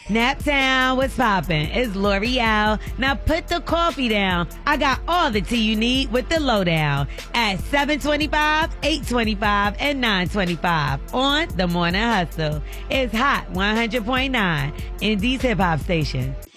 Naptown, what's poppin'? It's L'Oreal. Now put the coffee down. I got all the tea you need with the lowdown at 725, 825, and 925 on The Morning Hustle. It's hot 100.9 Indie's hip hop station.